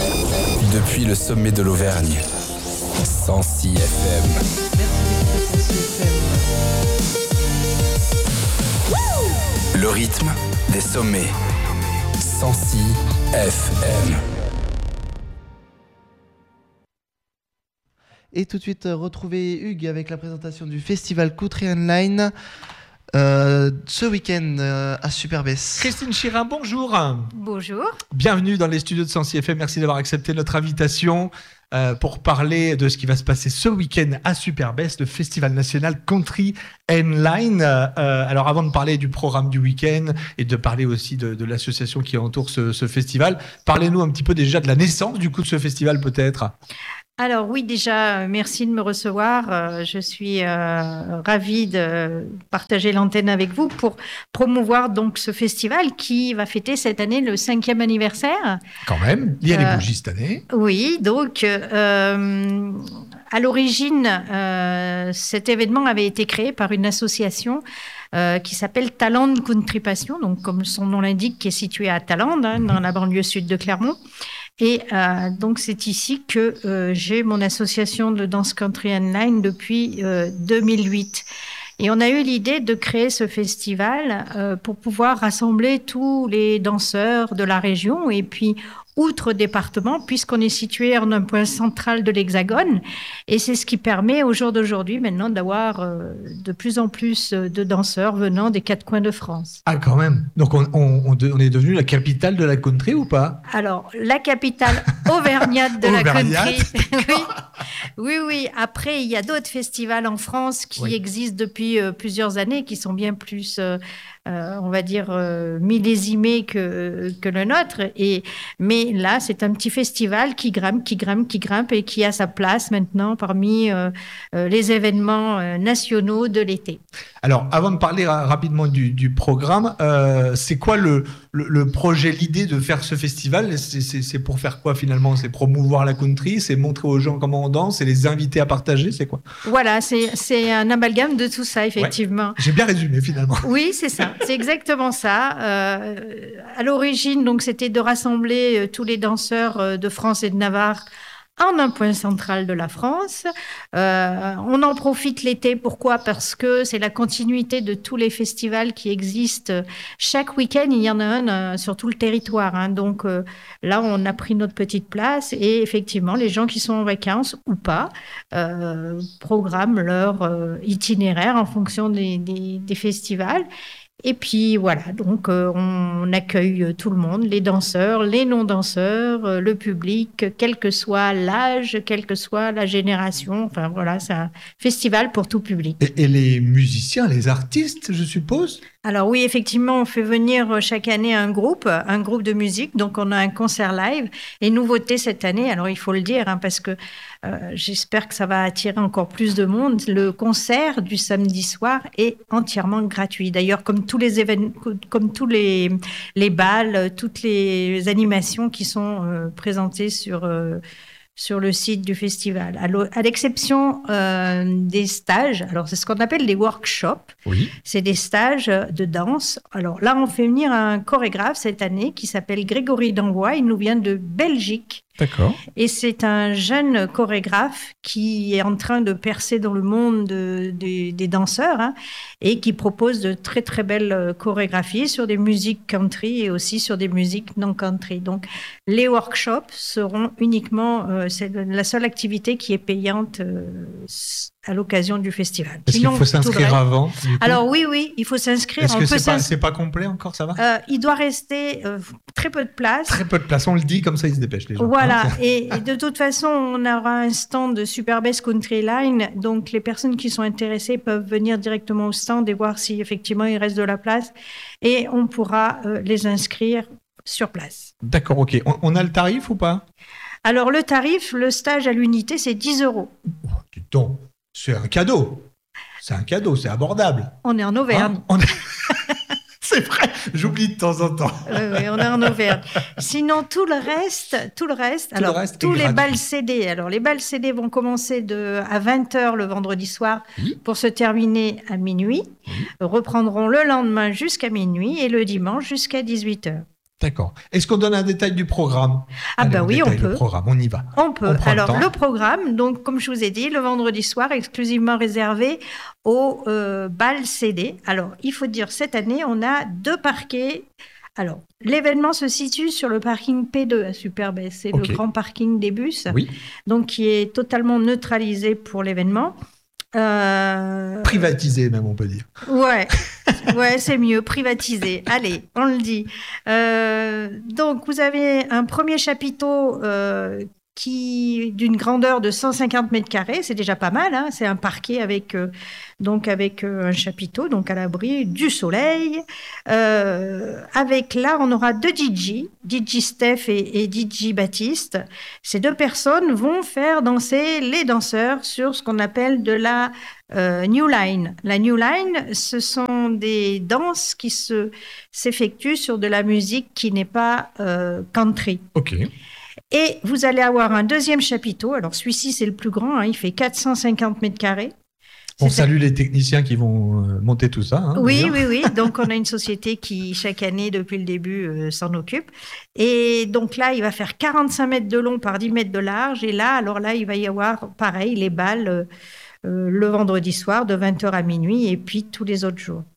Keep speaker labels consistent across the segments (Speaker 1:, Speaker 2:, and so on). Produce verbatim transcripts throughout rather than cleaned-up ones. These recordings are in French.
Speaker 1: Depuis le sommet de l'Auvergne, cent six F M. Le rythme des sommets, cent six F M.
Speaker 2: Et tout de suite, euh, retrouver Hugues avec la présentation du festival Country Online euh, ce week-end euh, à Superbès.
Speaker 3: Christine Chirin, bonjour.
Speaker 4: Bonjour.
Speaker 3: Bienvenue dans les studios de cent six F M. Merci d'avoir accepté notre invitation euh, pour parler de ce qui va se passer ce week-end à Superbès, le festival national Country Online. Euh, alors, avant de parler du programme du week-end et de parler aussi de, de l'association qui entoure ce, ce festival, parlez-nous un petit peu déjà de la naissance du coup de ce festival, peut-être.
Speaker 4: Alors oui, déjà, merci de me recevoir. Euh, je suis euh, ravie de partager l'antenne avec vous pour promouvoir donc ce festival qui va fêter cette année le cinquième anniversaire.
Speaker 3: Quand même, il y a les
Speaker 4: Euh,
Speaker 3: bougies cette année.
Speaker 4: Oui, donc euh, à l'origine, euh, cet événement avait été créé par une association euh, qui s'appelle Talent Country Passion, donc comme son nom l'indique, qui est située à Talande, hein, dans la banlieue sud de Clermont. Et euh, donc, c'est ici que euh, j'ai mon association de danse country online depuis euh, deux mille huit. Et on a eu l'idée de créer ce festival euh, pour pouvoir rassembler tous les danseurs de la région et puis outre département, puisqu'on est situé en un point central de l'Hexagone. Et c'est ce qui permet au jour d'aujourd'hui maintenant d'avoir euh, de plus en plus de danseurs venant des quatre coins de France.
Speaker 3: Ah, quand même. Donc, on, on, on de- on est devenu la capitale de la country ou pas?
Speaker 4: Alors, la capitale auvergnate de la
Speaker 3: Auvergnate,
Speaker 4: country. oui. oui, oui. Après, il y a d'autres festivals en France qui
Speaker 3: Oui.
Speaker 4: existent depuis euh, plusieurs années, qui sont bien plus, euh, euh, on va dire, euh, millésimés que, que le nôtre. Et, mais là, c'est un petit festival qui grimpe, qui grimpe, qui grimpe et qui a sa place maintenant parmi euh, euh, les événements euh, nationaux de l'été.
Speaker 3: Alors, avant de parler ra- rapidement du, du programme, euh, c'est quoi le, le, le projet, l'idée de faire ce festival? C'est, c'est, c'est pour faire quoi finalement? C'est promouvoir la country? C'est montrer aux gens comment on danse? C'est les inviter à partager? C'est quoi?
Speaker 4: Voilà, c'est, c'est un amalgame de tout ça, effectivement.
Speaker 3: J'ai bien résumé finalement.
Speaker 4: Oui, c'est ça, c'est exactement ça. Euh, à l'origine, donc, c'était de rassembler euh, tous les danseurs euh, de France et de Navarre en un point central de la France. Euh, on en profite l'été. Pourquoi? Parce que c'est la continuité de tous les festivals qui existent. Chaque week-end, il y en a un euh, sur tout le territoire, hein. Donc euh, là, on a pris notre petite place et effectivement, les gens qui sont en vacances ou pas euh, programment leur euh, itinéraire en fonction des, des, des festivals. Et puis voilà, donc euh, on accueille tout le monde, les danseurs, les non-danseurs, euh, le public, quel que soit l'âge, quelle que soit la génération. Enfin voilà, c'est un festival pour tout public.
Speaker 3: Et, et les musiciens, les artistes, je suppose?
Speaker 4: Alors oui, effectivement, on fait venir chaque année un groupe, un groupe de musique. Donc on a un concert live. Et nouveauté cette année, alors il faut le dire, hein, parce que euh, j'espère que ça va attirer encore plus de monde. Le concert du samedi soir est entièrement gratuit. D'ailleurs, comme tous les événements, comme tous les, les balles, toutes les animations qui sont euh, présentées sur... Euh, sur le site du festival, à, l'o- à l'exception euh, des stages. Alors, c'est ce qu'on appelle des workshops.
Speaker 3: Oui.
Speaker 4: C'est des stages de danse. Alors là, on fait venir un chorégraphe cette année qui s'appelle Grégory Danvois. Il nous vient de Belgique.
Speaker 3: D'accord.
Speaker 4: Et c'est un jeune chorégraphe qui est en train de percer dans le monde de- de- des danseurs, hein, et qui propose de très, très belles chorégraphies sur des musiques country et aussi sur des musiques non country. Donc, les workshops seront uniquement... euh, c'est la seule activité qui est payante euh, à l'occasion du festival.
Speaker 3: Est-ce
Speaker 4: Sinon,
Speaker 3: qu'il faut
Speaker 4: tout le
Speaker 3: s'inscrire
Speaker 4: reste-
Speaker 3: avant du coup?
Speaker 4: Alors oui, oui, il faut s'inscrire.
Speaker 3: Est-ce
Speaker 4: On
Speaker 3: que
Speaker 4: peut
Speaker 3: c'est pas,
Speaker 4: s'ins-
Speaker 3: c'est pas complet encore, ça va?
Speaker 4: Euh, il doit rester euh, très peu de place.
Speaker 3: Très peu de place, on le dit, comme ça ils se dépêchent les gens.
Speaker 4: Voilà,
Speaker 3: Hein,
Speaker 4: et, et de toute façon, on aura un stand de Superbès Country Line, donc les personnes qui sont intéressées peuvent venir directement au stand et voir si effectivement il reste de la place, et on pourra euh, les inscrire sur place.
Speaker 3: D'accord, ok. On, on a le tarif ou pas?
Speaker 4: Alors le tarif, le stage à l'unité, c'est dix euros.
Speaker 3: Oh, dis donc, c'est un cadeau. C'est un cadeau, c'est abordable.
Speaker 4: On est en Auvergne.
Speaker 3: Hein, on est- C'est vrai, j'oublie de temps en temps.
Speaker 4: Oui, oui, on est en Auvergne. Sinon, tout le reste, tout le reste,
Speaker 3: Tout le
Speaker 4: alors
Speaker 3: reste est
Speaker 4: tous les
Speaker 3: gratuit.
Speaker 4: balles C D. Alors, les balles C D vont commencer de, à vingt heures le vendredi soir
Speaker 3: Oui.
Speaker 4: pour se terminer à minuit. Reprendront le lendemain jusqu'à minuit et le dimanche jusqu'à dix-huit heures.
Speaker 3: D'accord. Est-ce qu'on donne un détail du programme?
Speaker 4: Ah
Speaker 3: Allez,
Speaker 4: bah oui, on
Speaker 3: détaille
Speaker 4: peut.
Speaker 3: Le programme, on y va.
Speaker 4: On peut.
Speaker 3: On prend le
Speaker 4: Alors,
Speaker 3: temps.
Speaker 4: le, programme, donc, comme je vous ai dit, le vendredi soir, exclusivement réservé au euh, bal C D. Alors, il faut dire, cette année, on a deux parquets. Alors, l'événement se situe sur le parking P deux à Superbès. C'est
Speaker 3: Ok.
Speaker 4: le grand parking des bus,
Speaker 3: Oui.
Speaker 4: donc qui est totalement neutralisé pour l'événement. Euh...
Speaker 3: Privatisé, même, on peut dire.
Speaker 4: Ouais, ouais, c'est mieux, privatisé. Allez, on le dit. Euh, donc, vous avez un premier chapiteau euh, qui d'une grandeur de cent cinquante mètres carrés, c'est déjà pas mal. Hein, c'est un parquet avec euh, donc avec euh, un chapiteau, donc à l'abri du soleil. Euh, avec là, on aura deux D J, D J Steph et, et D J Baptiste. Ces deux personnes vont faire danser les danseurs sur ce qu'on appelle de la Euh, New Line. La New Line, ce sont des danses qui se, s'effectuent sur de la musique qui n'est pas euh, country.
Speaker 3: Ok.
Speaker 4: Et vous allez avoir un deuxième chapiteau. Alors celui-ci, c'est le plus grand, hein, il fait quatre cent cinquante mètres carrés.
Speaker 3: On
Speaker 4: C'est-
Speaker 3: salue les techniciens qui vont euh, monter tout ça. Hein,
Speaker 4: Oui,
Speaker 3: d'ailleurs.
Speaker 4: oui, oui. Donc, on a une société qui, chaque année, depuis le début, euh, s'en occupe. Et donc là, il va faire quarante-cinq mètres de long par dix mètres de large. Et là, alors là, il va y avoir, pareil, les balles euh, euh, le vendredi soir de vingt heures à minuit et puis tous les autres jours.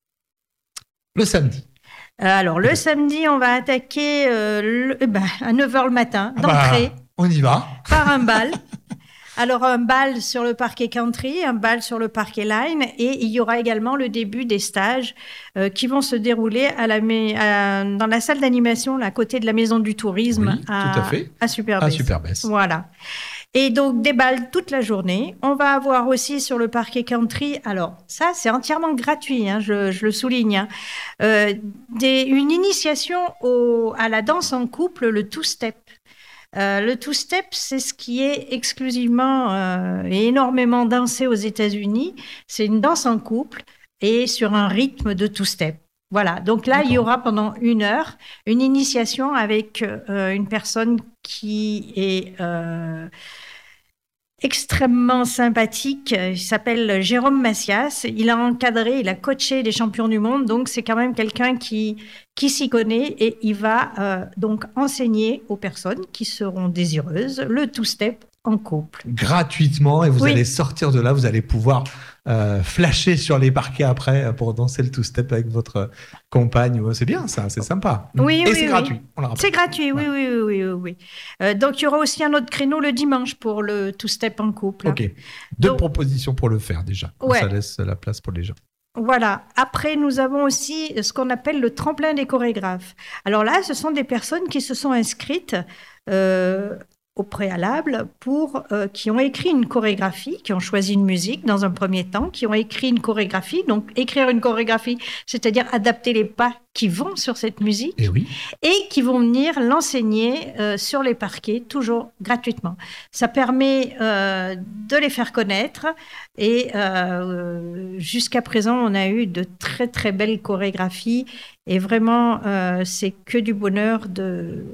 Speaker 3: Le samedi.
Speaker 4: Euh, Alors, le samedi, on va attaquer euh, le- eh ben, à neuf heures le matin,
Speaker 3: Ah bah,
Speaker 4: d'entrée,
Speaker 3: on y va.
Speaker 4: par un bal. Alors, un bal sur le parquet country, un bal sur le parquet line, et il y aura également le début des stages euh, qui vont se dérouler à la, mai- à- dans la salle d'animation, là, à côté de la maison du tourisme,
Speaker 3: Oui,
Speaker 4: à,
Speaker 3: tout à fait.
Speaker 4: à Superbès.
Speaker 3: À Superbès.
Speaker 4: Voilà. Et donc, des balles toute la journée. On va avoir aussi sur le parquet country, alors ça, c'est entièrement gratuit, hein, je, je le souligne, hein, euh, des- une initiation au- à la danse en couple, le two-step. Euh, le two-step, c'est ce qui est exclusivement euh, et énormément dansé aux États-Unis. C'est une danse en couple et sur un rythme de two-step. Voilà, donc là, il y aura pendant une heure une initiation avec euh, une personne qui est euh, extrêmement sympathique. Il s'appelle Jérôme Macias. Il a encadré, il a coaché des champions du monde, donc c'est quand même quelqu'un qui, qui s'y connaît et il va euh, donc enseigner aux personnes qui seront désireuses le two-step en couple.
Speaker 3: Gratuitement, et vous
Speaker 4: Oui.
Speaker 3: allez sortir de là, vous allez pouvoir euh, flasher sur les parquets après euh, pour danser le two-step avec votre compagne. Ouais, c'est bien ça, c'est sympa.
Speaker 4: Oui,
Speaker 3: et
Speaker 4: oui,
Speaker 3: c'est
Speaker 4: oui.
Speaker 3: gratuit, on le rappelle.
Speaker 4: C'est gratuit, oui, oui, oui, oui, oui, oui. Euh, donc il y aura aussi un autre créneau le dimanche pour le two-step en couple.
Speaker 3: Ok, deux
Speaker 4: Donc-
Speaker 3: propositions pour le faire déjà.
Speaker 4: Ouais.
Speaker 3: Ça laisse la place pour les gens.
Speaker 4: Voilà. Après, nous avons aussi ce qu'on appelle le tremplin des chorégraphes. Alors là, ce sont des personnes qui se sont inscrites euh, au préalable pour euh, qui ont écrit une chorégraphie, qui ont choisi une musique dans un premier temps, qui ont écrit une chorégraphie. Donc, écrire une chorégraphie, c'est-à-dire adapter les pas qui vont sur cette musique
Speaker 3: Et oui,
Speaker 4: et qui vont venir l'enseigner euh, sur les parquets, toujours gratuitement. Ça permet euh, de les faire connaître et euh, jusqu'à présent, on a eu de très très belles chorégraphies et vraiment, euh, c'est que du bonheur de,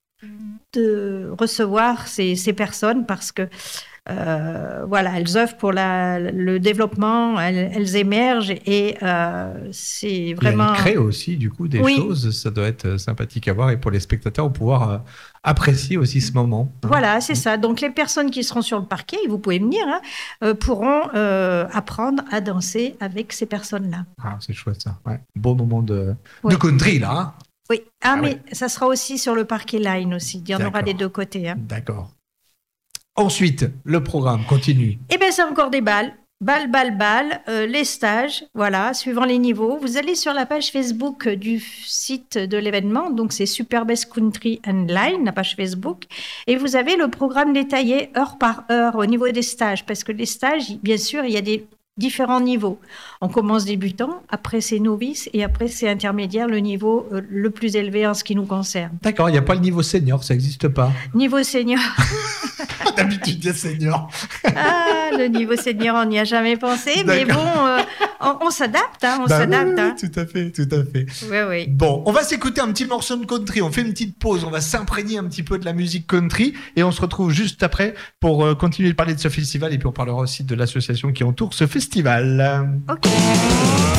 Speaker 4: de recevoir ces, ces personnes parce que euh, voilà, elles œuvrent pour la, le développement, elles, elles émergent et euh, c'est vraiment...
Speaker 3: et elle crée aussi du coup des
Speaker 4: Oui.
Speaker 3: choses, ça doit être euh, sympathique à voir et pour les spectateurs, on pouvoir euh, apprécier aussi ce moment. hein.
Speaker 4: Voilà, c'est ça. Donc, les personnes qui seront sur le parquet, et vous pouvez venir, hein, euh, pourront euh, apprendre à danser avec ces personnes-là.
Speaker 3: Ah, c'est chouette ça. Ouais. Bon moment de,
Speaker 4: Ouais.
Speaker 3: de country là. hein.
Speaker 4: Oui. Ah,
Speaker 3: Ah
Speaker 4: mais
Speaker 3: ouais.
Speaker 4: ça sera aussi sur le parquet line aussi. Il y en aura
Speaker 3: D'accord.
Speaker 4: des deux côtés. Hein.
Speaker 3: D'accord. Ensuite, le programme continue.
Speaker 4: Eh bien, c'est encore des balles. Balles, balles, balles, euh, les stages, voilà, suivant les niveaux. Vous allez sur la page Facebook du f- site de l'événement, donc c'est Superbès Country and Line, la page Facebook, et vous avez le programme détaillé heure par heure au niveau des stages, parce que les stages, bien sûr, il y a des différents niveaux. On commence débutant, après c'est novice, et après c'est intermédiaire, le niveau euh, le plus élevé en ce qui nous concerne.
Speaker 3: D'accord, il n'y a pas le niveau senior, ça n'existe pas.
Speaker 4: Niveau senior,
Speaker 3: D'habitude, il y a senior.
Speaker 4: ah, le niveau senior, on n'y a jamais pensé, mais bon,
Speaker 3: D'accord.
Speaker 4: euh, on, on s'adapte, hein, on
Speaker 3: Bah oui,
Speaker 4: s'adapte.
Speaker 3: oui,
Speaker 4: hein.
Speaker 3: oui, tout à fait, tout à fait.
Speaker 4: Oui, oui.
Speaker 3: Bon, on va s'écouter un petit morceau de country. On fait une petite pause. On va s'imprégner un petit peu de la musique country et on se retrouve juste après pour euh, continuer de parler de ce festival et puis on parlera aussi de l'association qui entoure ce festival.
Speaker 4: Ok.